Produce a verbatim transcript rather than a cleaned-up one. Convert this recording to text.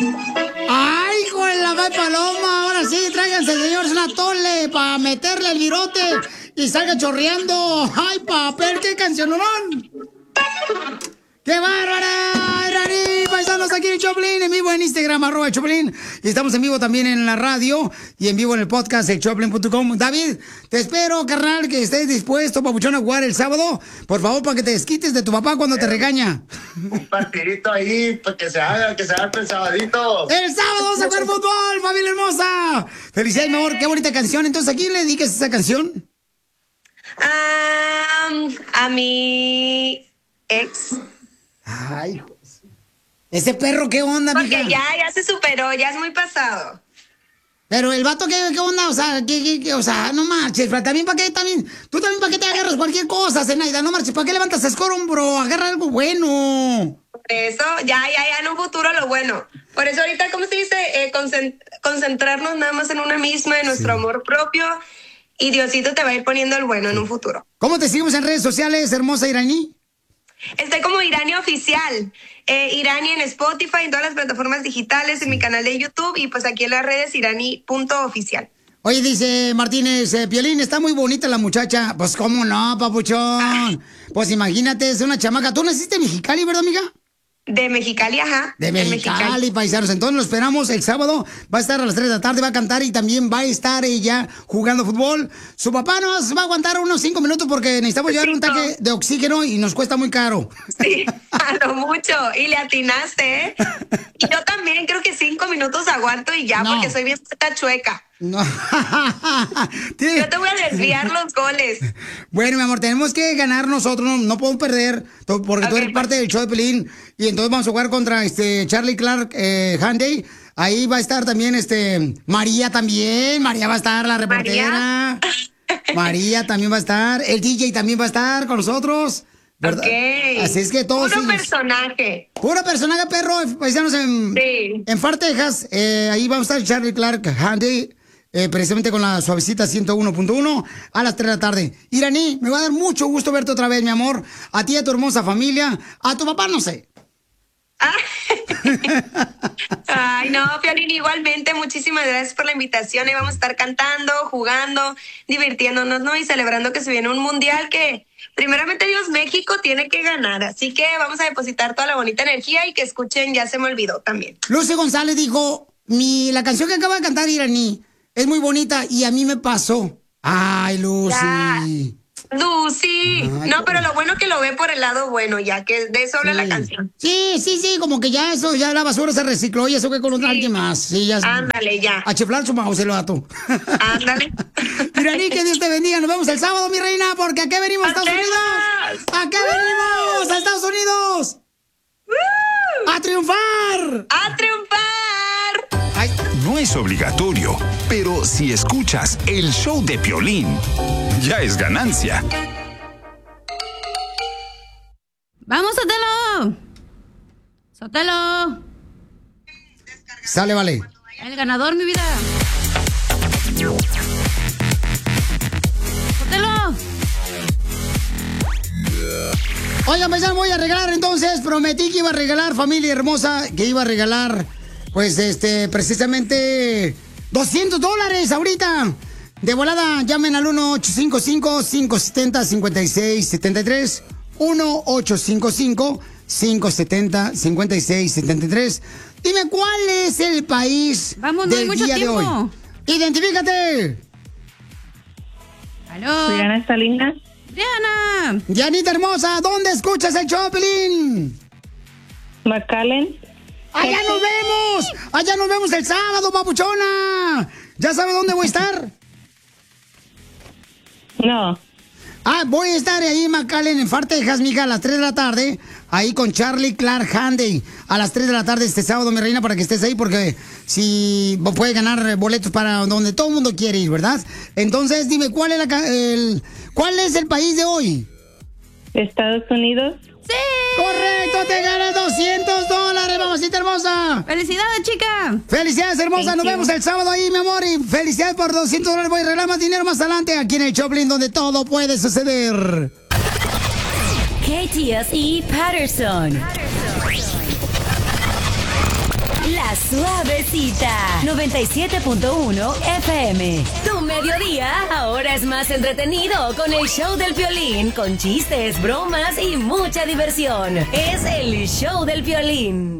¡Ay, hijo de la madre paloma! Ahora sí, tráiganse, señores, una tole para meterle el virote y salga chorreando. ¡Ay, papel, qué cancionorón! ¡Qué bárbara! ¡Iraní! Paisanos, aquí en Choplin, en vivo en Instagram, arroba el Choplin. Y estamos en vivo también en la radio y en vivo en el podcast, el choplin punto com. David, te espero, carnal, que estés dispuesto, papuchón, a jugar el sábado. Por favor, para que te desquites de tu papá cuando te regaña. Un partidito ahí, para que se haga, que se haga el sabadito. ¡El sábado vamos a jugar fútbol, familia hermosa! ¡Felicidades, mi amor! ¡Qué bonita canción! Entonces, ¿a quién le dedicas esa canción? Um, a mi ex. Ay, ese perro, ¿qué onda, Porque mija? ya, ya se superó, ya es muy pasado. Pero el vato, ¿qué, qué onda? O sea, ¿qué, qué, qué? O sea, no marches, pero también para qué, también, tú también para qué te agarras cualquier cosa, Zenaida, no marches, ¿para qué levantas escorón, bro? Agarra algo bueno. Por eso, ya, ya, ya en un futuro lo bueno. Por eso ahorita, ¿cómo se dice? Eh, concent- concentrarnos nada más en una misma, en nuestro sí. amor propio, y Diosito te va a ir poniendo el bueno en un futuro. ¿Cómo te seguimos en redes sociales, hermosa Iraní? Estoy como Irani Oficial, eh, Irani en Spotify, en todas las plataformas digitales, en mi canal de YouTube y pues aquí en las redes Irani punto oficial. Oye, dice Martínez, eh, Piolín, está muy bonita la muchacha. Pues cómo no, papuchón. Ah. Pues imagínate, es una chamaca. ¿Tú naciste en Mexicali, verdad, amiga? De Mexicali, ajá. De Mexicali, Mexicali, paisanos. Entonces lo esperamos el sábado. Va a estar a las tres de la tarde, va a cantar y también va a estar ella jugando fútbol. Su papá nos va a aguantar unos cinco minutos porque necesitamos llevar un tanque de oxígeno y nos cuesta muy caro. Sí, a lo mucho. Y le atinaste, ¿eh? Y yo también creo que cinco minutos aguanto y ya, no. porque soy bien chueca. No. Yo te voy a desviar los goles. Bueno, mi amor, tenemos que ganar nosotros, no, no podemos perder, porque okay, tú eres pues. parte del show de Pelín. Y entonces vamos a jugar contra este Charlie Clark eh, Handy. Ahí va a estar también este María también. María va a estar, la reportera. María, María también va a estar. El D J también va a estar con nosotros. ¿Verdad? Okay. Así es que todos. Puro personaje. Puro personaje, perro. Paisanos en, sí. en Far, Texas. Eh, ahí va a estar Charlie Clark Handy. Eh, precisamente con la suavecita ciento uno punto uno a las tres de la tarde. Iraní, me va a dar mucho gusto verte otra vez, mi amor. A ti y a tu hermosa familia. A tu papá, no sé. Ay, no, Piolín, igualmente, muchísimas gracias por la invitación. Y vamos a estar cantando, jugando, divirtiéndonos, ¿no? Y celebrando que se viene un mundial que, primeramente Dios, México tiene que ganar. Así que vamos a depositar toda la bonita energía y que escuchen Ya se me olvidó también. Lucy González dijo, mi, la canción que acaba de cantar Iraní es muy bonita y a mí me pasó. Ay, Lucy. Ya. Lucy. Ay, no, pero lo bueno que lo ve por el lado bueno, ya que de eso habla sí. la canción. Sí, sí, sí, como que ya eso, ya la basura se recicló y eso que con sí. alguien más. Sí, ya. Ándale, ya. A chiflar su mouse, el vato. Ándale. Iraní, que Dios te bendiga. Nos vemos el sábado, mi reina, porque ¿a qué venimos, Estados Unidos? ¿A qué uh. venimos, a Estados Unidos? Uh. ¡A triunfar! ¡A triunfar! Ay. No es obligatorio, pero si escuchas el show de Piolín, ya es ganancia. ¡Vamos, Sotelo! ¡Sotelo! Sale, vale. El ganador, mi vida. ¡Sotelo! Oigan, pues ya voy a regalar entonces. Prometí que iba a regalar, familia hermosa, que iba a regalar, pues, este, precisamente doscientos dólares ahorita. De volada, llamen al uno ocho cinco cinco, cinco siete cero, cinco seis siete tres. uno ocho cinco cinco, cinco siete cero, cinco seis siete tres. Dime, ¿cuál es el país Vamos, del no hay mucho día tiempo. de hoy? ¡Identifícate! ¿Aló? Diana Salinas. ¡Diana! Dianita hermosa, ¿dónde escuchas el show, Pelín? McAllen. ¡Allá nos vemos! ¡Allá nos vemos el sábado, papuchona! ¿Ya sabe dónde voy a estar? No. Ah, voy a estar ahí en McAllen, en Far, Texas, mija, a las tres de la tarde. Ahí con Charlie Clark Handy. A las tres de la tarde este sábado, mi reina, para que estés ahí, porque si puede ganar boletos para donde todo el mundo quiere ir, ¿verdad? Entonces, dime, ¿cuál es, la, el, ¿cuál es el país de hoy? Estados Unidos. ¡Sí! ¡Correcto! ¡Te ganas doscientos dólares, mamacita hermosa! ¡Felicidades, chica! ¡Felicidades, hermosa! Thank Nos you. vemos el sábado ahí, mi amor. Y felicidades por doscientos dólares. Voy a arreglar más dinero más adelante aquí en el Choplin, donde todo puede suceder. K T S E Patterson. La suavecita. noventa y siete punto uno F M. Tu mediodía ahora es más entretenido con el show del Piolín, con chistes, bromas y mucha diversión. Es el show del Piolín.